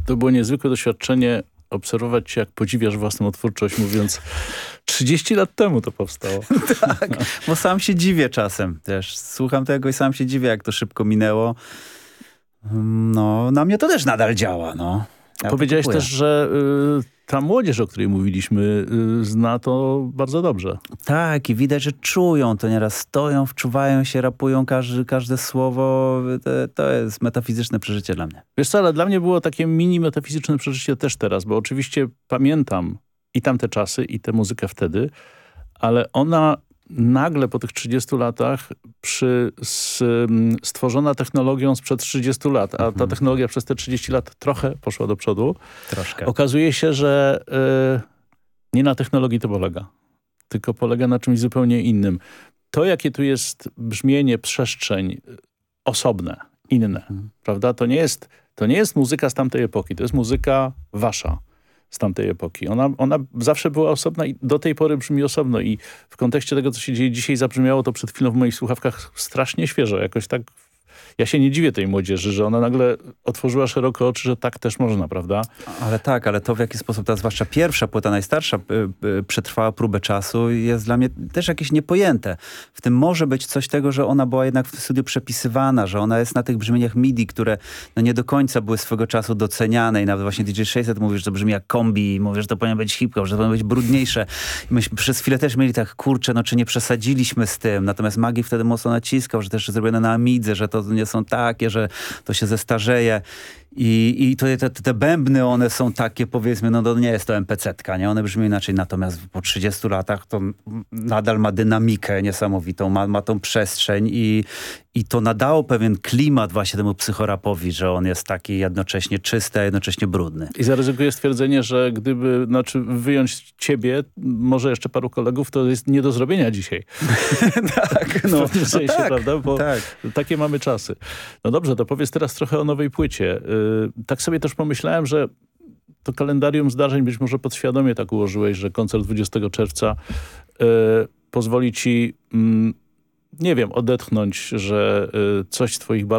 To było niezwykłe doświadczenie obserwować cię, jak podziwiasz własną twórczość, mówiąc 30 lat temu to powstało. Tak, bo sam się dziwię czasem też. Słucham tego i sam się dziwię, jak to szybko minęło. No, na mnie to też nadal działa, no. Ja Powiedziałeś też, że ta młodzież, o której mówiliśmy, zna to bardzo dobrze. Tak, i widać, że czują to nieraz. Stoją, wczuwają się, rapują każde słowo. To jest metafizyczne przeżycie dla mnie. Wiesz co, ale dla mnie było takie mini metafizyczne przeżycie też teraz, bo oczywiście pamiętam i tamte czasy, i tę muzykę wtedy, ale ona nagle po tych 30 latach stworzona technologią sprzed 30 lat, a ta technologia przez te 30 lat trochę poszła do przodu. Troszkę. Okazuje się, że nie na technologii to polega, tylko polega na czymś zupełnie innym. To, jakie tu jest brzmienie, przestrzeń osobne, inne, prawda? To nie jest muzyka z tamtej epoki, to jest muzyka wasza z tamtej epoki. Ona zawsze była osobna i do tej pory brzmi osobno i w kontekście tego, co się dzieje dzisiaj, zabrzmiało to przed chwilą w moich słuchawkach strasznie świeżo. Jakoś tak, ja się nie dziwię tej młodzieży, że ona nagle otworzyła szeroko oczy, że tak też można, prawda? Ale to w jaki sposób ta zwłaszcza pierwsza płyta, najstarsza, przetrwała próbę czasu, jest dla mnie też jakieś niepojęte. W tym może być coś tego, że ona była jednak w studiu przepisywana, że ona jest na tych brzmieniach MIDI, które no nie do końca były swego czasu doceniane i nawet właśnie DJ 600 mówi, że to brzmi jak kombi i mówi, że to powinno być hip-hop, że to powinno być brudniejsze. I myśmy przez chwilę też mieli tak, kurczę, no czy nie przesadziliśmy z tym. Natomiast Magi wtedy mocno naciskał, że też zrobione na Amidze, że to nie są takie, że to się zestarzeje. I te bębny, one są takie, powiedzmy, no to nie jest to MPC-tka, nie? One brzmią inaczej, natomiast po 30 latach to nadal ma dynamikę niesamowitą, ma tą przestrzeń i to nadało pewien klimat właśnie temu psychorapowi, że on jest taki jednocześnie czysty, a jednocześnie brudny. I zaryzykuję stwierdzenie, że gdyby, wyjąć ciebie, może jeszcze paru kolegów, to jest nie do zrobienia dzisiaj. Tak, no. W pewnym sensie, tak, prawda? Bo tak. takie mamy czasy. No dobrze, to powiedz teraz trochę o nowej płycie. Tak sobie też pomyślałem, że to kalendarium zdarzeń być może podświadomie tak ułożyłeś, że koncert 20 czerwca pozwoli ci, nie wiem, odetchnąć, że coś z twoich